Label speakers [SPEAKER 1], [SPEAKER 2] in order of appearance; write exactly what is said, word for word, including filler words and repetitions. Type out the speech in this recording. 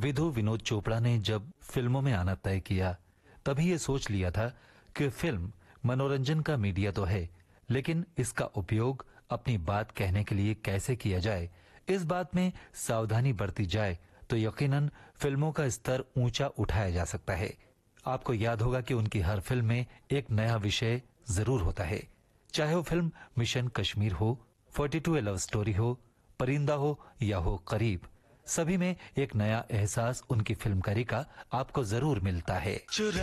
[SPEAKER 1] विधु विनोद चोपड़ा ने जब फिल्मों में आना तय किया तभी ये सोच लिया था कि फिल्म मनोरंजन का मीडिया तो है, लेकिन इसका उपयोग अपनी बात कहने के लिए कैसे किया जाए, इस बात में सावधानी बरती जाए तो यकीनन फिल्मों का स्तर ऊंचा उठाया जा सकता है। आपको याद होगा कि उनकी हर फिल्म में एक नया विषय जरूर होता है, चाहे वो फिल्म मिशन कश्मीर हो, फोर्टी टू ए लव स्टोरी हो, परिंदा हो या हो करीब, सभी में एक नया एहसास उनकी फिल्मकारी का आपको जरूर मिलता है।